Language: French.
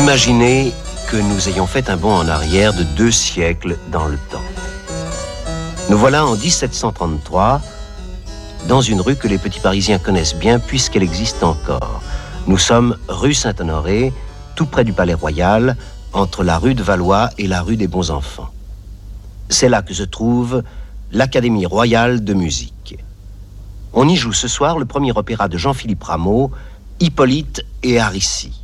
Imaginez que nous ayons fait un bond en arrière de 2 siècles dans le temps. Nous voilà en 1733, dans une rue que les petits Parisiens connaissent bien puisqu'elle existe encore. Nous sommes rue Saint-Honoré, tout près du Palais Royal, entre la rue de Valois et la rue des Bons-Enfants. C'est là que se trouve l'Académie royale de musique. On y joue ce soir le premier opéra de Jean-Philippe Rameau, Hippolyte et Aricie.